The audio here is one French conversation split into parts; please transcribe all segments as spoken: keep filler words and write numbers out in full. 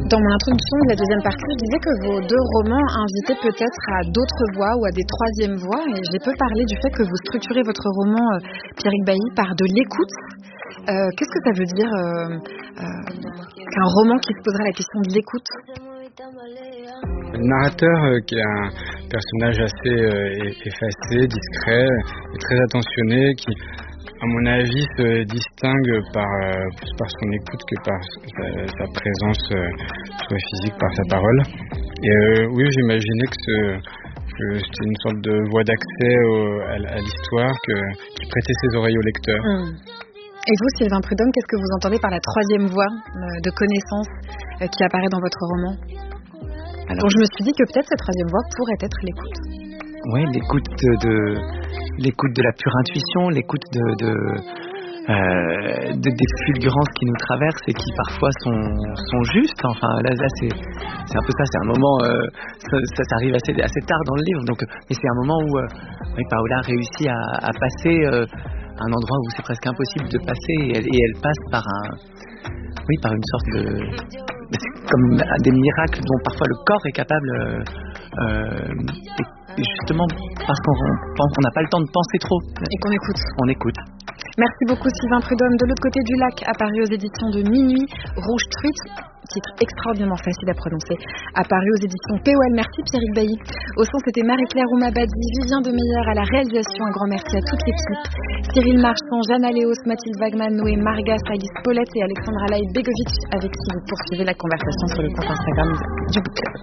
Dans mon introduction de la deuxième partie, je disais que vos deux romans invitaient peut-être à d'autres voix ou à des troisièmes voix. Et j'ai peu parlé du fait que vous structurez votre roman, euh, Pierrick Bailly, par de l'écoute. Euh, qu'est-ce que ça veut dire euh, euh, qu'un roman qui se poserait la question de l'écoute ? Le narrateur, euh, qui est un personnage assez euh, effacé, discret et très attentionné, qui, à mon avis, se distingue par, euh, plus par son écoute que par sa, sa présence, euh, soit physique, par sa parole. Et euh, oui, j'imaginais que, ce, que c'était une sorte de voie d'accès au, à, à l'histoire que, qui prêtait ses oreilles au lecteur. Mmh. Et vous, Sylvain Prudhomme, qu'est-ce que vous entendez par la troisième voie euh, de connaissance euh, qui apparaît dans votre roman ? Alors, donc je me suis dit que peut-être cette troisième voie pourrait être l'écoute. Oui, l'écoute de, de l'écoute de la pure intuition, l'écoute de, de, euh, de des fulgurances qui nous traversent et qui parfois sont, sont justes. Enfin, là, là c'est, c'est un peu ça. C'est un moment, euh, ça, ça, ça arrive assez, assez tard dans le livre. Donc, mais c'est un moment où euh, oui, Paola réussit à, à passer euh, un endroit où c'est presque impossible de passer, et elle, et elle passe par un, oui, par une sorte de comme des miracles dont parfois le corps est capable, euh, euh, et justement parce qu'on pense qu'on n'a pas le temps de penser trop. Et qu'on écoute. On écoute. Merci beaucoup Sylvain Prudhomme. De l'autre côté du lac, apparu aux éditions de Minuit, Rouge Truite, titre extraordinairement facile à prononcer, apparu aux éditions P O L. Merci Pierrick Bailly. Au son, c'était Marie-Claire Oumabadi, Vivien Demeyer à la réalisation. Un grand merci à toute l'équipe. Cyril Marchand, Jeanne Aléos, Mathilde Wagman, Noé Margas, Alice Paulette et Alexandra Laïd-Begovic, avec qui vous poursuivez la conversation sur le compte Instagram du Book Club.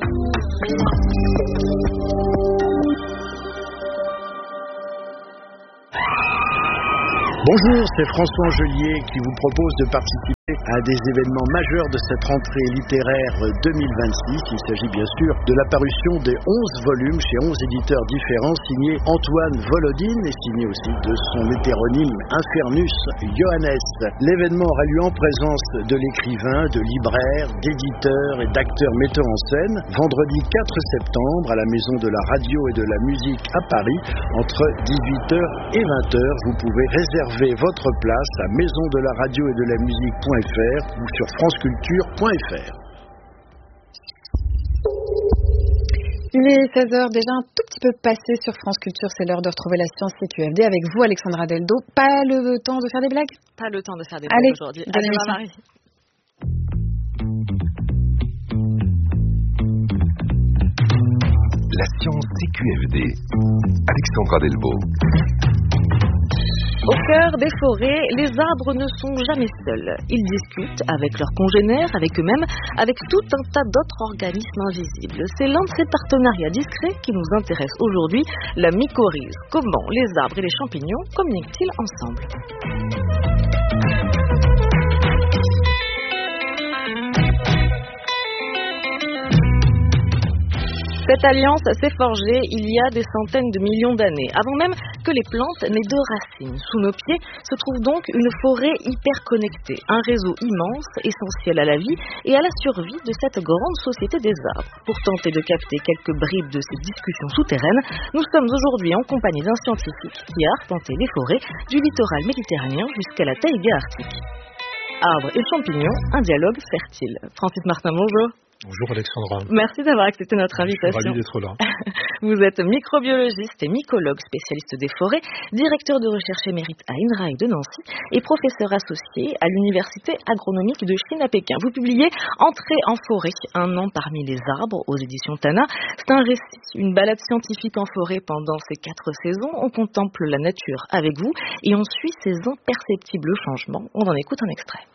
Bonjour, c'est François Angelier qui vous propose de participer à des événements majeurs de cette rentrée littéraire deux mille vingt-six. Il s'agit bien sûr de la parution des onze volumes chez onze éditeurs différents, signés Antoine Volodine et signé aussi de son hétéronyme Infernus Johannes. L'événement aura lieu en présence de l'écrivain, de libraires, d'éditeurs et d'acteurs metteurs en scène, vendredi quatre septembre à la Maison de la Radio et de la Musique à Paris, entre dix-huit heures et vingt heures. Vous pouvez réserver votre place à maison de la radio et de la musique point f r ou sur franceculture point f r. Il est seize heures, déjà un tout petit peu passé sur France Culture. C'est l'heure de retrouver la science C Q F D avec vous, Alexandra Deldo. Pas le temps de faire des blagues ? Pas le temps de faire des Allez, blagues aujourd'hui. Allez, Marie. La science C Q F D. Alexandra Delbo. Au cœur des forêts, les arbres ne sont jamais seuls. Ils discutent avec leurs congénères, avec eux-mêmes, avec tout un tas d'autres organismes invisibles. C'est l'un de ces partenariats discrets qui nous intéresse aujourd'hui, la mycorhize. Comment les arbres et les champignons communiquent-ils ensemble ? Cette alliance s'est forgée il y a des centaines de millions d'années, avant même que les plantes n'aient de racines. Sous nos pieds se trouve donc une forêt hyper connectée, un réseau immense, essentiel à la vie et à la survie de cette grande société des arbres. Pour tenter de capter quelques bribes de ces discussions souterraines, nous sommes aujourd'hui en compagnie d'un scientifique qui a arpenté les forêts du littoral méditerranéen jusqu'à la taïga arctique. Arbres et champignons, un dialogue fertile. Francis Martin, bonjour. Bonjour Alexandra. Merci d'avoir accepté notre invitation. Je suis ravi d'être là. Vous êtes microbiologiste et mycologue, spécialiste des forêts, directeur de recherche émérite à INRAE de Nancy et professeur associé à l'Université agronomique de Chine à Pékin. Vous publiez Entrée en forêt, un an parmi les arbres aux éditions Tana. C'est un récit, une balade scientifique en forêt pendant ces quatre saisons. On contemple la nature avec vous et on suit ces imperceptibles changements. On en écoute un extrait.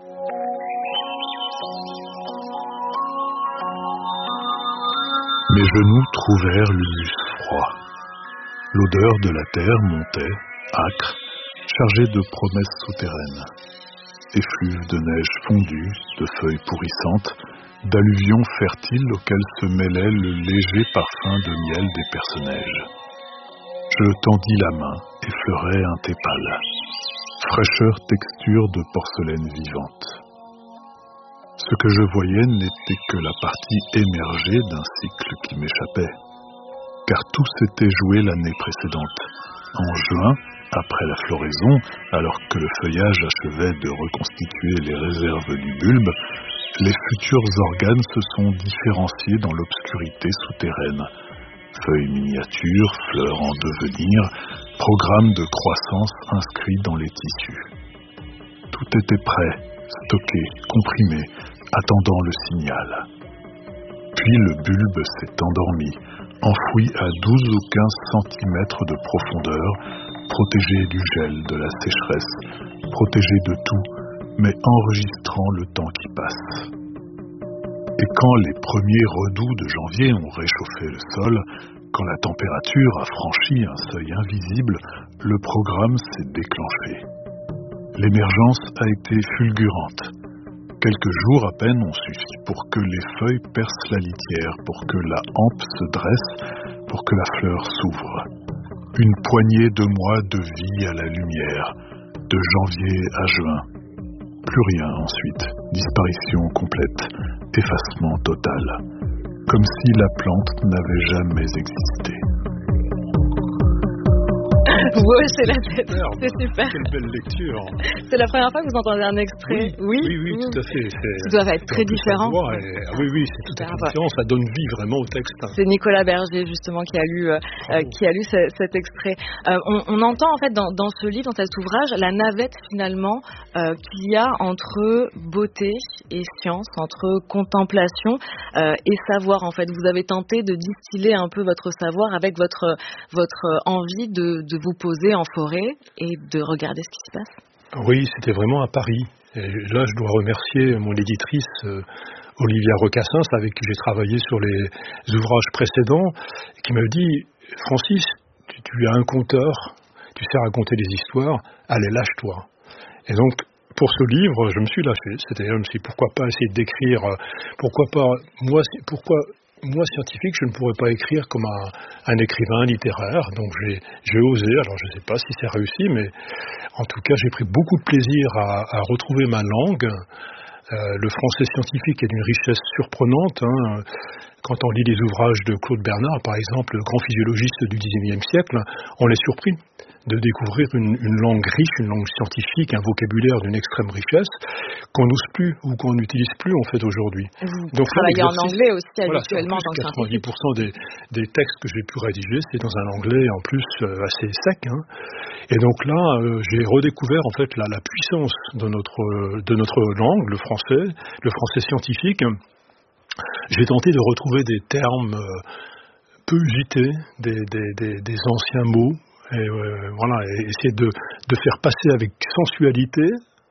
Mes genoux trouvèrent l'humus froid. L'odeur de la terre montait, âcre, chargée de promesses souterraines. Effluves de neige fondue, de feuilles pourrissantes, d'alluvions fertiles auxquelles se mêlait le léger parfum de miel des personnages. Je tendis la main, effleurai un tépal. Fraîcheur texture de porcelaine vivante. Ce que je voyais n'était que la partie émergée d'un cycle qui m'échappait, car tout s'était joué l'année précédente. En juin, après la floraison, alors que le feuillage achevait de reconstituer les réserves du bulbe, Les futurs organes se sont différenciés dans l'obscurité souterraine. Feuilles miniatures, fleurs en devenir, programmes de croissance inscrits dans les tissus. Tout était prêt, stocké, comprimé, attendant le signal. Puis le bulbe s'est endormi, enfoui à douze ou quinze centimètres de profondeur, protégé du gel, de la sécheresse, protégé de tout, mais enregistrant le temps qui passe. Et quand les premiers redoux de janvier ont réchauffé le sol, quand la température a franchi un seuil invisible, le programme s'est déclenché. L'émergence a été fulgurante. Quelques jours à peine ont suffi pour que les feuilles percent la litière, pour que la hampe se dresse, pour que la fleur s'ouvre. Une poignée de mois de vie à la lumière, de janvier à juin. Plus rien ensuite, disparition complète, effacement total, comme si la plante n'avait jamais existé. Vous hochez la tête, c'est super. Quelle belle lecture. C'est la première fois que vous entendez un extrait. Oui, oui, oui, oui tout à fait. Ça doit être très différent. Et, ah oui, oui, c'est tout à fait différent. Ça donne vie vraiment au texte. C'est Nicolas Berger justement qui a lu, euh, qui a lu ce, cet extrait. Euh, on, on entend en fait dans, dans ce livre, dans cet ouvrage, la navette finalement euh, qu'il y a entre beauté et science, entre contemplation euh, et savoir. En fait, vous avez tenté de distiller un peu votre savoir avec votre votre envie de, de vous poser en forêt et de regarder ce qui se passe. Oui, c'était vraiment à Paris. Et là, je dois remercier mon éditrice euh, Olivia Recassens, avec qui j'ai travaillé sur les ouvrages précédents, qui m'a dit « Francis, tu, tu es un conteur, tu sais raconter des histoires, allez, lâche-toi ». Et donc, pour ce livre, je me suis lâché. C'est-à-dire, je me suis dit, pourquoi pas essayer d'écrire, pourquoi pas, moi, pourquoi... Moi, scientifique, je ne pourrais pas écrire comme un, un écrivain littéraire, donc j'ai, j'ai osé, alors je ne sais pas si c'est réussi, mais en tout cas, j'ai pris beaucoup de plaisir à, à retrouver ma langue. Euh, le français scientifique est d'une richesse surprenante. Hein. Quand on lit les ouvrages de Claude Bernard, par exemple, le grand physiologiste du dix-neuvième siècle, on est surpris de découvrir une, une langue riche, une langue scientifique, un vocabulaire d'une extrême richesse qu'on n'ose plus ou qu'on n'utilise plus en fait aujourd'hui. Vous Donc, travaillez en anglais aussi voilà, habituellement dans le quatre-vingt-dix pour cent des, des textes que j'ai pu rédiger, c'est dans un anglais en plus euh, assez sec. Hein. Et donc là, euh, j'ai redécouvert en fait la, la puissance de notre, euh, de notre langue, le français, le français scientifique. J'ai tenté de retrouver des termes euh, peu usités, des, des, des, des anciens mots. Et euh, voilà, et essayer de, de faire passer avec sensualité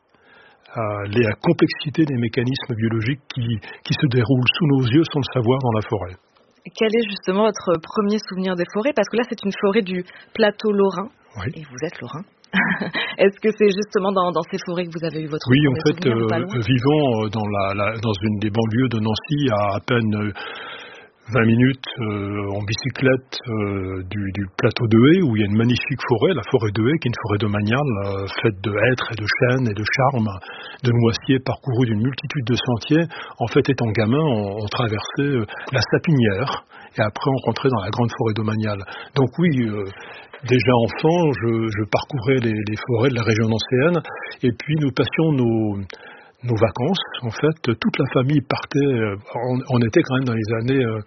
euh, la complexité des mécanismes biologiques qui, qui se déroulent sous nos yeux sans le savoir dans la forêt. Quel est justement votre premier souvenir des forêts ? Parce que là, c'est une forêt du plateau lorrain, oui. Et vous êtes lorrain. Est-ce que c'est justement dans, dans ces forêts que vous avez eu votre oui, premier souvenir ? Oui, en fait, euh, vivant dans, la, la, dans une des banlieues de Nancy, à à peine... Euh, vingt minutes euh, en bicyclette euh, du, du plateau de Haye, où il y a une magnifique forêt, la forêt de Haye, qui est une forêt domaniale, euh, faite de hêtres et de chênes et de charmes, de noisiers, parcourus d'une multitude de sentiers. En fait, étant gamin, on, on traversait euh, la Sapinière, et après on rentrait dans la grande forêt domaniale. Donc oui, euh, déjà enfant, je, je parcourais les, les forêts de la région nancéenne, et puis nous passions nos... nos vacances, en fait, toute la famille partait, on, on était quand même dans les années euh,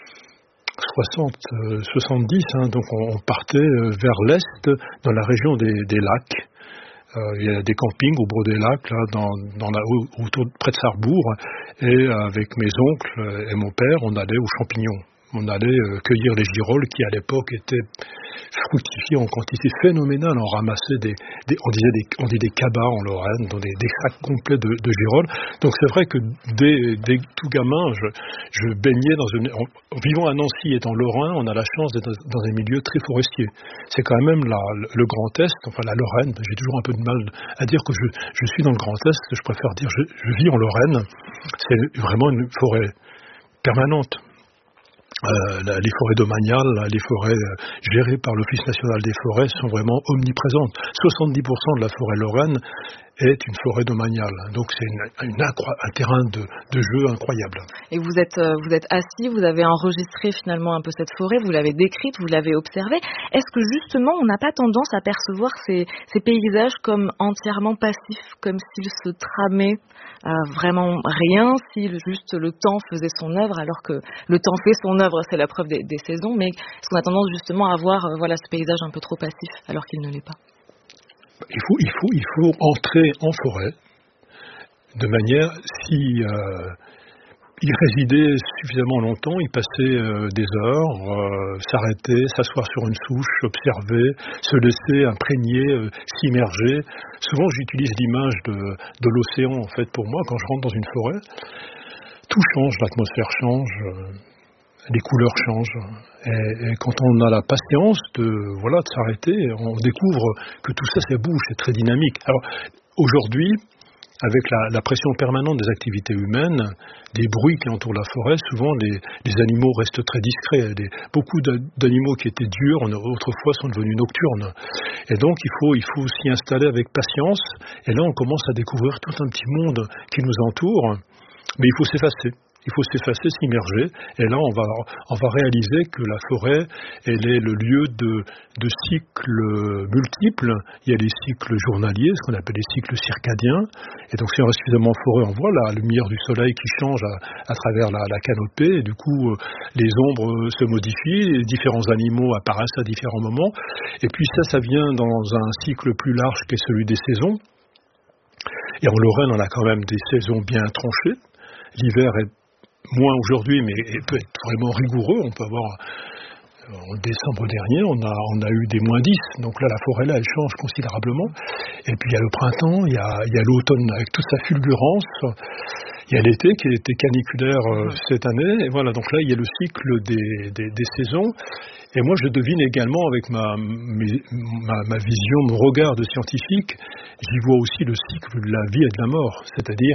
soixante, euh, soixante-dix, hein, donc on, on partait euh, vers l'est, dans la région des, des lacs. Euh, il y a des campings au bord des lacs, là, dans, dans la, autour, près de Sarrebourg, et avec mes oncles et mon père, on allait aux champignons. On allait euh, cueillir les girolles qui, à l'époque, étaient fructifiées en quantité phénoménale. On ramassait des, des on disait des, on dit des cabas en Lorraine, dans des, des sacs complets de, de girolles. Donc c'est vrai que dès, dès tout gamin, je, je baignais dans une... En, en vivant à Nancy et en Lorrain, on a la chance d'être dans un milieu très forestier. C'est quand même la, le Grand Est, enfin la Lorraine. J'ai toujours un peu de mal à dire que je, je suis dans le Grand Est. Je préfère dire je, je vis en Lorraine. C'est vraiment une forêt permanente. Euh, les forêts domaniales, les forêts gérées par l'Office national des forêts sont vraiment omniprésentes. soixante-dix pour cent de la forêt lorraine est une forêt domaniale. Donc c'est une, une incro- un terrain de, de jeu incroyable. Et vous êtes, vous êtes assis, vous avez enregistré finalement un peu cette forêt, vous l'avez décrite, vous l'avez observée. Est-ce que justement on n'a pas tendance à percevoir ces, ces paysages comme entièrement passifs, comme s'ils se tramaient euh, vraiment rien, si juste le temps faisait son œuvre, alors que le temps fait son œuvre, c'est la preuve des, des saisons, mais est-ce qu'on a tendance justement à voir euh, voilà, ce paysage un peu trop passif alors qu'il ne l'est pas? Il faut, il faut, il faut entrer en forêt de manière, si euh, y résider suffisamment longtemps, y passer euh, des heures, euh, s'arrêter, s'asseoir sur une souche, observer, se laisser imprégner, euh, s'immerger. Souvent, j'utilise l'image de, de l'océan, en fait, pour moi, quand je rentre dans une forêt. Tout change, l'atmosphère change, euh, les couleurs changent. Et, et quand on a la patience de, voilà, de s'arrêter, on découvre que tout ça, c'est bouge, c'est très dynamique. Alors, aujourd'hui, avec la, la pression permanente des activités humaines, des bruits qui entourent la forêt, souvent les, les animaux restent très discrets. Des, beaucoup d'animaux qui étaient diurnes autrefois sont devenus nocturnes. Et donc il faut, il faut s'y installer avec patience. Et là on commence à découvrir tout un petit monde qui nous entoure. Mais il faut s'effacer. Il faut s'effacer, s'immerger, et là on va, on va réaliser que la forêt, elle est le lieu de, de cycles multiples. Il y a les cycles journaliers, ce qu'on appelle les cycles circadiens, et donc si on reste suffisamment en forêt, on voit la lumière du soleil qui change à, à travers la, la canopée, et du coup les ombres se modifient, et différents animaux apparaissent à différents moments, et puis ça, ça vient dans un cycle plus large qui est celui des saisons, et en Lorraine on a quand même des saisons bien tranchées. L'hiver est moins aujourd'hui, mais peut être vraiment rigoureux. On peut avoir, en décembre dernier, on a, on a eu des moins dix. Donc là, la forêt, là, elle change considérablement. Et puis, il y a le printemps, il y a, il y a l'automne avec toute sa fulgurance. Il y a l'été qui a été caniculaire euh, cette année. Et voilà, donc là, il y a le cycle des, des, des saisons. Et moi, je devine également, avec ma, mes, ma, ma vision, mon regard de scientifique, j'y vois aussi le cycle de la vie et de la mort. C'est-à-dire